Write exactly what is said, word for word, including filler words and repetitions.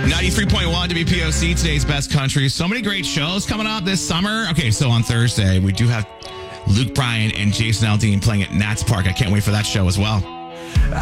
ninety-three point one W P O C, today's best country. So many great shows coming up this summer. Okay, so on Thursday, we do have Luke Bryan and Jason Aldean playing at Nats Park. I can't wait for that show as well.